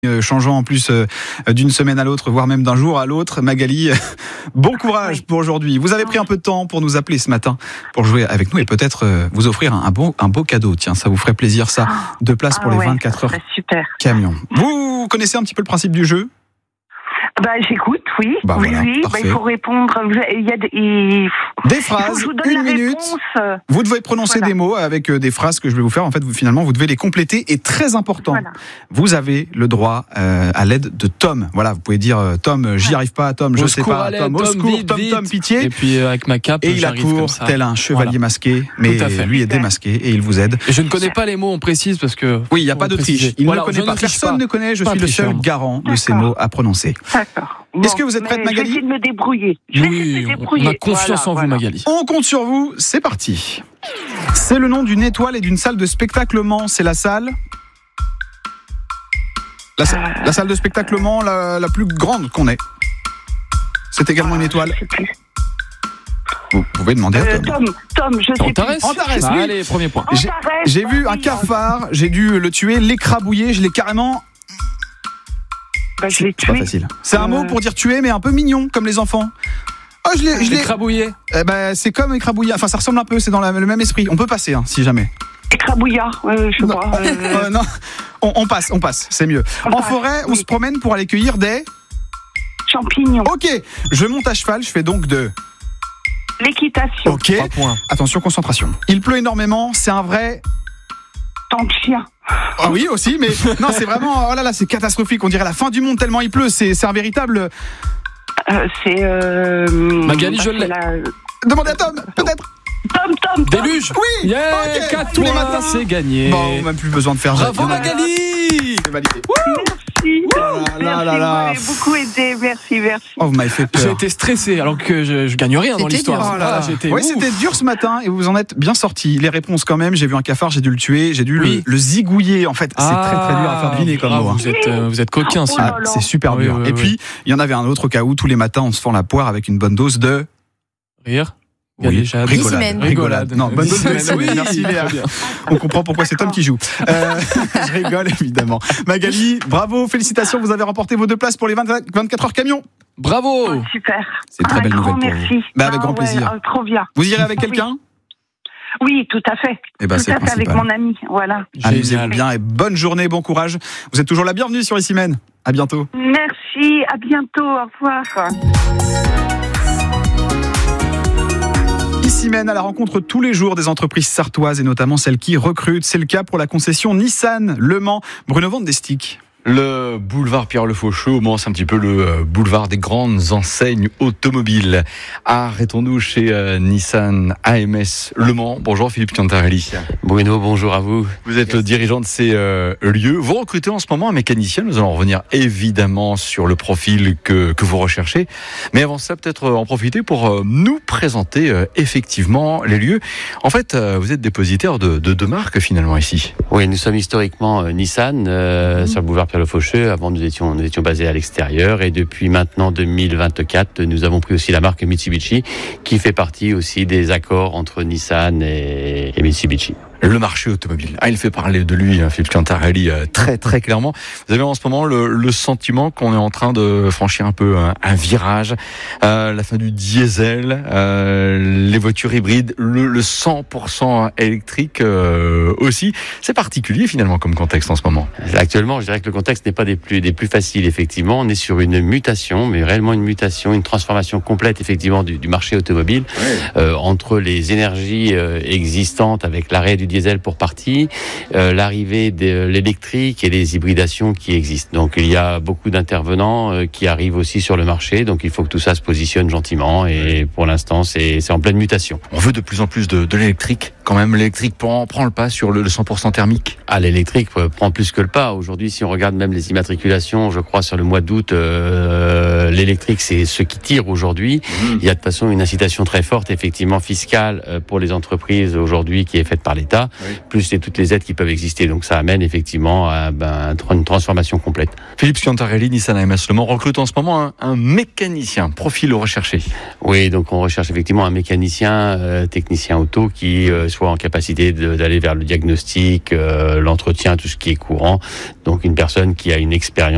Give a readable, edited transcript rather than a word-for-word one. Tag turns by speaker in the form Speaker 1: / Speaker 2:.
Speaker 1: planning changeant en plus d'une semaine à l'autre, voire même d'un jour à l'autre. Magali, bon courage pour aujourd'hui. Vous avez pris un peu de temps pour nous appeler ce matin, pour jouer avec nous et peut-être vous offrir un beau cadeau. Tiens, ça vous ferait plaisir ça. 2 places pour les 24 heures
Speaker 2: super.
Speaker 1: camion. Vous connaissez un petit peu le principe du jeu ?
Speaker 2: J'écoute, oui.
Speaker 1: Voilà,
Speaker 2: oui. Il faut répondre. Il y a
Speaker 1: des phrases, 1 minute. Vous devez prononcer des mots avec des phrases que je vais vous faire. En fait, vous devez les compléter. Et très important, vous avez le droit à l'aide de Tom. Voilà, vous pouvez dire Tom, j'y arrive pas. Tom, je sais pas. Tom, au secours. Tom, pitié.
Speaker 3: Et puis avec ma cape,
Speaker 1: et il accourt tel un chevalier masqué, mais lui est démasqué et il vous aide.
Speaker 3: Et je ne connais pas les mots, on précise parce que.
Speaker 1: Oui, il n'y a pas de triche. Il ne connaît pas. Personne ne connaît. Je suis le seul garant de ces mots à prononcer.
Speaker 2: D'accord.
Speaker 1: Est-ce que vous êtes prête, Magali ?
Speaker 2: Je vais essayer de me débrouiller.
Speaker 3: Oui, on a confiance en vous, Magali.
Speaker 1: On compte sur vous, c'est parti. C'est le nom d'une étoile et d'une salle de spectacle au Mans. C'est la salle... La salle de spectacle au Mans la plus grande qu'on ait. C'est également une étoile.
Speaker 2: Je sais plus.
Speaker 1: Vous pouvez demander à Tom.
Speaker 2: Tom, je sais plus.
Speaker 1: Antares, oui.
Speaker 3: Allez, premier point.
Speaker 1: J'ai vu un cafard, j'ai dû le tuer, l'écrabouiller, je l'ai carrément...
Speaker 2: je l'ai tué.
Speaker 1: C'est pas facile. C'est un mot pour dire tuer, mais un peu mignon, comme les enfants. Oh, je l'ai
Speaker 3: écrabouillé.
Speaker 1: C'est comme écrabouillé. Enfin, ça ressemble un peu, c'est dans le même esprit. On peut passer, si jamais.
Speaker 2: Écrabouillard, je sais pas.
Speaker 1: Non, on passe, c'est mieux. En forêt, on se promène pour aller cueillir des...
Speaker 2: champignons.
Speaker 1: Ok, je monte à cheval, je fais donc de...
Speaker 2: l'équitation.
Speaker 1: Ok, attention, concentration. Il pleut énormément, c'est un vrai...
Speaker 2: tant de chien.
Speaker 1: Ah oui, aussi, mais non, c'est vraiment... Oh là là, c'est catastrophique, on dirait la fin du monde tellement il pleut, c'est un véritable...
Speaker 3: Magali, je l'ai.
Speaker 1: Demandez à Tom, peut-être.
Speaker 2: Tom.
Speaker 1: Déluge. Oui.
Speaker 3: Yeah, 4 tous les matins, c'est gagné.
Speaker 1: Bon, même plus besoin de faire.
Speaker 3: Bravo Magali.
Speaker 1: C'est validé.
Speaker 2: Merci. Merci. Vous m'avez beaucoup aidé. Merci.
Speaker 1: Oh, vous m'avez fait peur.
Speaker 3: J'ai été stressé alors que je gagne rien dans l'histoire.
Speaker 1: C'était dur ce matin et vous en êtes bien sortis. Les réponses quand même. J'ai vu un cafard, j'ai dû le tuer, j'ai dû le zigouiller. En fait, c'est très très dur à faire deviner comme mot.
Speaker 3: Vous êtes coquin,
Speaker 1: c'est super dur. Et puis il y en avait un autre au cas où tous les matins on se fend la poire avec une bonne dose de
Speaker 3: rire.
Speaker 1: Oui, rigolade. Non, bonne dose.
Speaker 3: Oui,
Speaker 1: merci Léa. On comprend pourquoi c'est Tom qui joue. Je rigole évidemment. Magali, bravo, félicitations, vous avez remporté vos 2 places pour les 24 heures camion.
Speaker 3: Bravo.
Speaker 2: Super.
Speaker 1: C'est une très belle nouvelle pour vous. Avec grand plaisir.
Speaker 2: Trop bien.
Speaker 1: Vous irez avec quelqu'un ?
Speaker 2: Oui, tout à fait.
Speaker 1: Tout à fait
Speaker 2: avec mon ami, voilà.
Speaker 1: Amusez-vous bien et bonne journée, bon courage. Vous êtes toujours la bienvenue sur Issy-Mène. À bientôt.
Speaker 2: Merci, à bientôt, au revoir.
Speaker 1: Issy-Mène à la rencontre tous les jours des entreprises sartoises et notamment celles qui recrutent. C'est le cas pour la concession Nissan Le Mans. Bruno Van Destik.
Speaker 4: Le boulevard Pierre-Le Faucheux au Mans, c'est un petit peu le boulevard des grandes enseignes automobiles. Arrêtons-nous chez Nissan AMS Le Mans. Bonjour Philippe Cantarelli.
Speaker 5: Bruno, bonjour à vous.
Speaker 4: Vous êtes le dirigeant de ces lieux. Vous recrutez en ce moment un mécanicien. Nous allons revenir évidemment sur le profil que vous recherchez. Mais avant ça, peut-être en profiter pour nous présenter effectivement les lieux. En fait, vous êtes dépositaire de 2 marques finalement ici.
Speaker 5: Oui, nous sommes historiquement Nissan sur le boulevard Pierre-Le Faucheux. Avant, nous étions basés à l'extérieur et depuis maintenant 2024, nous avons pris aussi la marque Mitsubishi qui fait partie aussi des accords entre Nissan et Mitsubishi.
Speaker 4: Le marché automobile. Il fait parler de lui, Philippe Cantarelli, très très clairement. Vous avez en ce moment le sentiment qu'on est en train de franchir un peu un virage, la fin du diesel, les voitures hybrides, le 100% électrique aussi. C'est particulier finalement comme contexte en ce moment.
Speaker 5: Actuellement, je dirais que le contexte n'est pas des plus faciles. Effectivement, on est sur une mutation, mais réellement une mutation, une transformation complète effectivement du marché automobile entre les énergies existantes avec l'arrêt du diesel pour partie, l'arrivée de l'électrique et les hybridations qui existent. Donc il y a beaucoup d'intervenants qui arrivent aussi sur le marché, donc il faut que tout ça se positionne gentiment et pour l'instant c'est en pleine mutation.
Speaker 4: On veut de plus en plus de l'électrique quand même. L'électrique prend le pas sur le 100% thermique.
Speaker 5: L'électrique prend plus que le pas. Aujourd'hui, si on regarde même les immatriculations, je crois sur le mois d'août, l'électrique c'est ce qui tire aujourd'hui. Il y a de toute façon une incitation très forte effectivement fiscale pour les entreprises aujourd'hui qui est faite par l'État. Plus toutes les aides qui peuvent exister. Donc ça amène effectivement à une transformation complète.
Speaker 4: Philippe Cantarelli, Nissan AMS Le Mans recrute en ce moment un mécanicien, profil recherché.
Speaker 5: Oui, donc on recherche effectivement un mécanicien, technicien auto qui soit en capacité d'aller vers le diagnostic, l'entretien, tout ce qui est courant. Donc une personne qui a une expérience